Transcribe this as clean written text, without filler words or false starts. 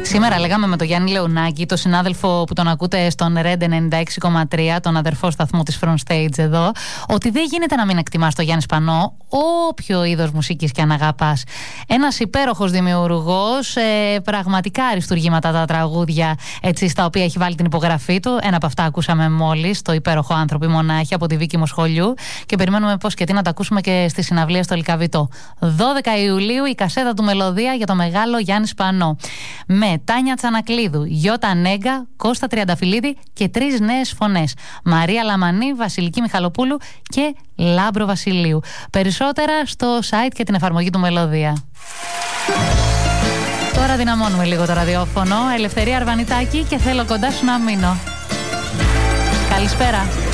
Σήμερα λέγαμε με τον Γιάννη Λεωνάκη, τον συνάδελφο που τον ακούτε στον Red 96,3, τον αδερφό σταθμό της Front Stage εδώ, ότι δεν γίνεται να μην εκτιμάς τον Γιάννη Σπανό, όποιο είδος μουσικής και αν αγαπάς. Ένας υπέροχος δημιουργός, πραγματικά αριστουργήματα τα τραγούδια έτσι, στα οποία έχει βάλει την υπογραφή του. Ένα από αυτά ακούσαμε μόλις, το υπέροχο «Άνθρωποι μονάχοι» από τη Βίκη Μοσχολιού, και περιμένουμε πώς και τι να τα ακούσουμε και στη συναυλία στο Λυκαβητό. 12 Ιουλίου η κασέτα του Μελωδία για το μεγάλο Γιάννη Σπανό. Με Τάνια Τσανακλίδου, Γιώτα Νέγκα, Κώστα Τριανταφυλλίδη και 3 νέες φωνές. Μαρία Λαμανή, Βασιλική Μιχαλοπούλου και Λάμπρο Βασιλείου. Περισσότερα στο site και την εφαρμογή του Μελωδία. Τώρα δυναμώνουμε λίγο το ραδιόφωνο. Ελευθερία Αρβανιτάκη και θέλω κοντά σου να μείνω. Καλησπέρα.